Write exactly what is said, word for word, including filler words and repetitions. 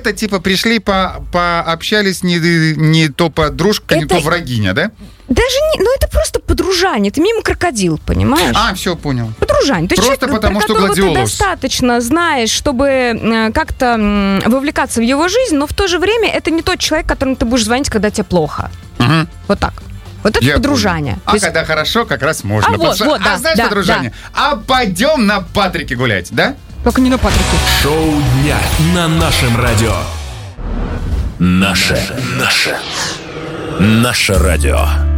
это типа пришли, по, пообщались, не, не то подружка, это... не то врагиня, да? Даже не, ну это просто подружание, ты мимо крокодил, понимаешь? А, все, понял. Подружание. То есть просто человек, потому, что гладиолус. Ты достаточно знаешь, чтобы э, как-то э, вовлекаться в его жизнь, но в то же время это не тот человек, которому ты будешь звонить, когда тебе плохо. Угу. Вот так. Вот это Я подружание. Понял. А есть... когда хорошо, как раз можно. А, вот, что... вот, да, а знаешь, да, подружание? Да. А пойдем на Патрике гулять, да? Только не на Патрике. Шоу дня на нашем радио. Наше, наше, наше радио.